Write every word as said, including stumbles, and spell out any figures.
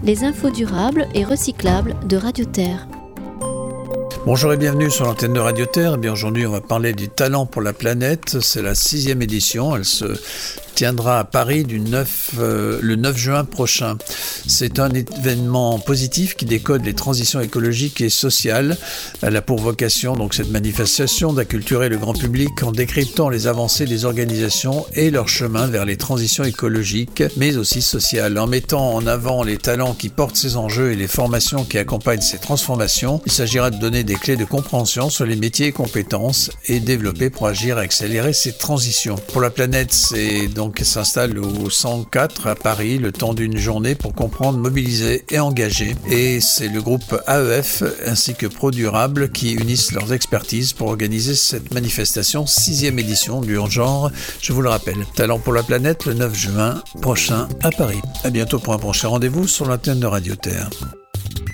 les infos durables et recyclables de Radio Terre. Bonjour et bienvenue sur l'antenne de Radio Terre. Eh bien, aujourd'hui, on va parler du talent pour la planète. C'est la sixième édition. Elle se tiendra à Paris du neuf, euh, le neuf juin prochain. C'est un événement positif qui décode les transitions écologiques et sociales. Elle a pour vocation, donc, cette manifestation d'acculturer le grand public en décryptant les avancées des organisations et leur chemin vers les transitions écologiques, mais aussi sociales. En mettant en avant les talents qui portent ces enjeux et les formations qui accompagnent ces transformations, il s'agira de donner des clés de compréhension sur les métiers et compétences et développer pour agir et accélérer ces transitions. Pour la planète, c'est donc qui s'installe au cent quatre à Paris le temps d'une journée pour comprendre, mobiliser et engager. Et c'est le groupe A E F ainsi que ProDurable qui unissent leurs expertises pour organiser cette manifestation, sixième édition du genre, je vous le rappelle. Talent pour la planète le neuf juin prochain à Paris. À bientôt pour un prochain rendez-vous sur l'antenne de Radio Terre.